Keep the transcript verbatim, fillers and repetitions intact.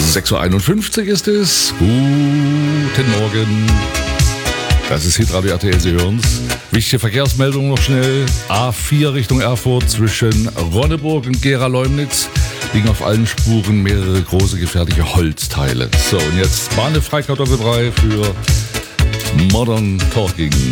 sechs Uhr einundfünfzig ist es. Guten Morgen. Das ist Hitradio R T L, Sie hören's. Wichtige Verkehrsmeldung noch schnell. A vier Richtung Erfurt zwischen Ronneburg und Gera-Leumnitz liegen auf allen Spuren mehrere große gefährliche Holzteile. So, und jetzt Bahnhof Freikartoffelbrei für Modern Talking.